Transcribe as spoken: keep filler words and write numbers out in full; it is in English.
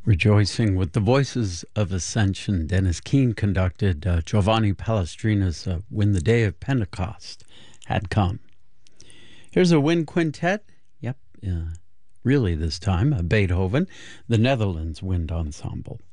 Rejoicing with the Voices of Ascension. Dennis Keane conducted uh, Giovanni Palestrina's uh, When the Day of Pentecost Had Come. Here's a wind quintet. Yep, uh, really this time, uh, Beethoven, the Netherlands Wind Ensemble.